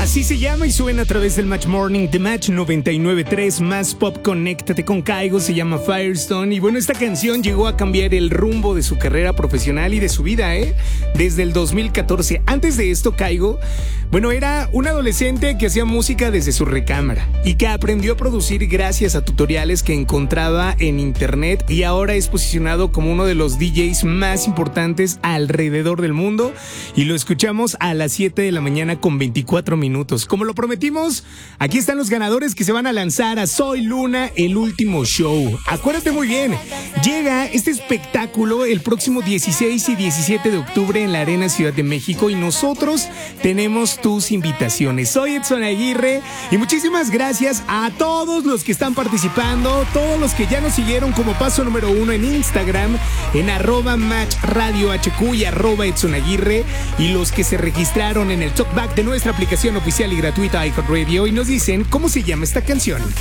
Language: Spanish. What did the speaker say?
Así se llama y suena a través del Match Morning de Match 99.3, más pop. Conéctate con Kygo, se llama Firestone. Y bueno, esta canción llegó a cambiar el rumbo de su carrera profesional y de su vida, desde el 2014. Antes de esto, Kygo, bueno, era un adolescente que hacía música desde su recámara y que aprendió a producir gracias a tutoriales que encontraba en internet, y ahora es posicionado como uno de los DJs más importantes alrededor del mundo. Y lo escuchamos a las 7 de la mañana con 24 minutos. Como lo prometimos, aquí están los ganadores que se van a lanzar a Soy Luna, el último show. Acuérdate muy bien, llega este espectáculo el próximo 16 y 17 de octubre en la Arena Ciudad de México, y nosotros tenemos tus invitaciones. Soy Edson Aguirre y muchísimas gracias a todos los que están participando, todos los que ya nos siguieron como paso número 1 en Instagram, en @MatchRadioHQ y @Edson Aguirre, y los que se registraron en el talkback de nuestra aplicación oficial y gratuita iHeartRadio y nos dicen cómo se llama esta canción.